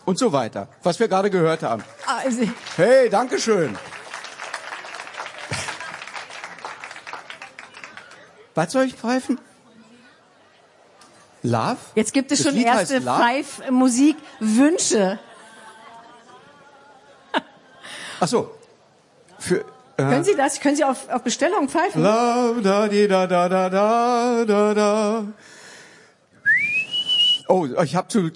und so weiter, was wir gerade gehört haben. Also, Hey, dankeschön. Was soll ich pfeifen? Love? jetzt gibt es Das schon Lied erste heißt Love? Pfeif-Musik-Wünsche. Ach so. Für Können Sie das? Können Sie auf Bestellung pfeifen? Love, da, di, da, da, da, da, da, da. Oh, ich habe zu